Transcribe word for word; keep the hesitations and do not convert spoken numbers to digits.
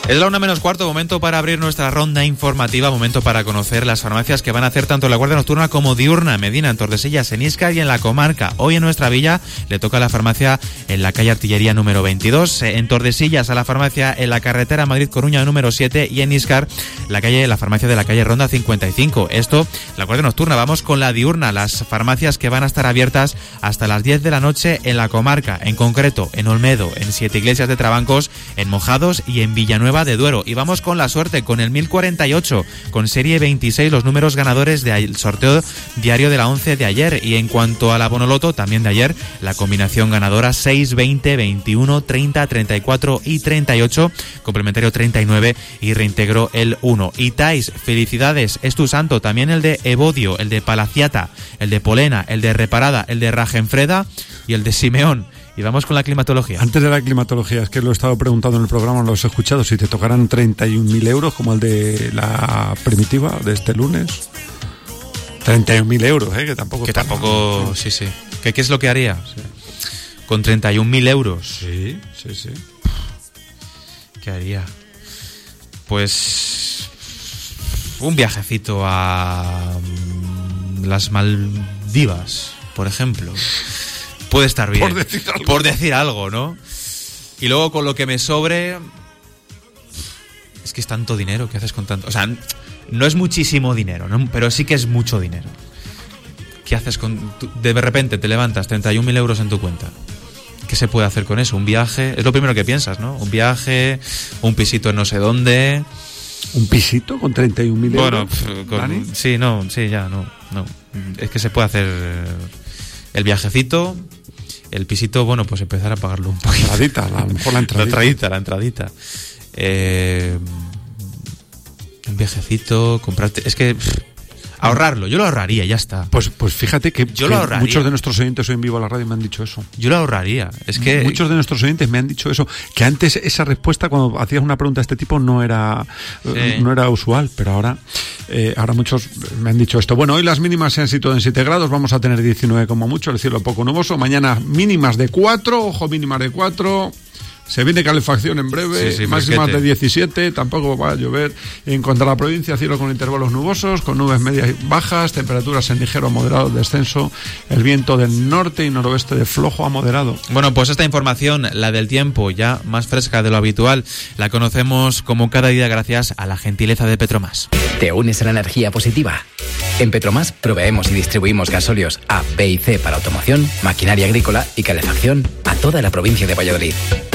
Es la una menos cuarto, momento para abrir nuestra ronda informativa, momento para conocer las farmacias que van a hacer tanto la Guardia Nocturna como diurna en Medina, en Tordesillas, en Íscar y en la comarca. Hoy en nuestra villa le toca a la farmacia en la calle Artillería número veintidós, en Tordesillas a la farmacia en la carretera Madrid-Coruña número siete y en Íscar la calle la farmacia de la calle Ronda cincuenta y cinco. Esto, la Guardia Nocturna. Vamos con la diurna, las farmacias que van a estar abiertas hasta las diez de la noche en la comarca, en concreto en Olmedo, en Siete Iglesias de Trabancos, en Mojados y en Villanueva de Duero. Y vamos con la suerte, con el mil cuarenta y ocho, con serie veintiséis, los números ganadores del sorteo diario de la once de ayer. Y en cuanto a la Bonoloto, también de ayer, la combinación ganadora seis, veinte, veintiuno, treinta, treinta y cuatro y treinta y ocho, complementario treinta y nueve y reintegro el uno. Y Tais, felicidades, es tu santo, también el de Evodio, el de Palaciata, el de Polena, el de Reparada, el de Ragenfreda y el de Simeón. Y vamos con la climatología. Antes de la climatología, es que lo he estado preguntando en el programa, lo he escuchado, si te tocaran treinta y un mil euros, como el de la primitiva de este lunes. treinta y un mil euros, ¿eh? Que tampoco... Que tampoco, mal. sí, sí. ¿Qué, ¿Qué es lo que haría? Sí. Con treinta y un mil euros. Sí, sí, sí. ¿Qué haría? Pues... un viajecito a... las Maldivas, por ejemplo. Puede estar bien. Por decir algo. Por decir algo, ¿no? Y luego con lo que me sobre... es que es tanto dinero, ¿qué haces con tanto? O sea, no es muchísimo dinero, ¿no? Pero sí que es mucho dinero. ¿Qué haces con...? De repente te levantas treinta y un mil euros en tu cuenta. ¿Qué se puede hacer con eso? Un viaje... es lo primero que piensas, ¿no? Un viaje, un pisito en no sé dónde... ¿Un pisito con treinta y un mil euros? Bueno, con, sí, no, sí, ya, no, no. Es que se puede hacer el viajecito... El pisito, bueno, pues empezar a pagarlo un poquito. La entradita, a lo mejor la entradita. La entradita, la entradita. Eh, un viajecito, comprarte... Es que... Pff, ahorrarlo, yo lo ahorraría, ya está. Pues pues fíjate que, yo que lo ahorraría. Muchos de nuestros oyentes hoy en vivo a la radio me han dicho eso. Yo lo ahorraría. Es que... Muchos de nuestros oyentes me han dicho eso. Que antes esa respuesta, cuando hacías una pregunta de este tipo, no era, sí. no era usual, pero ahora... Eh, ahora muchos me han dicho esto. Bueno, hoy las mínimas se han situado en siete grados, vamos a tener diecinueve como mucho, el cielo poco nuboso. Mañana mínimas de cuatro, ojo, mínimas de cuatro. Se viene calefacción en breve, sí, sí, máximas fresquete. de diecisiete, tampoco va a llover. En cuanto a la provincia, cielo con intervalos nubosos, con nubes medias y bajas, temperaturas en ligero a moderado descenso, el viento del norte y noroeste de flojo a moderado. Bueno, pues esta información, la del tiempo, ya más fresca de lo habitual, la conocemos como cada día gracias a la gentileza de Petromás. ¿Te unes a la energía positiva? En Petromás proveemos y distribuimos gasóleos A, B y C para automoción, maquinaria agrícola y calefacción a toda la provincia de Valladolid.